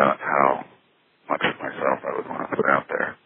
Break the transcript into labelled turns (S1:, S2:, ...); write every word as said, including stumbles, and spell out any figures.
S1: about how much of myself I would want to put out there.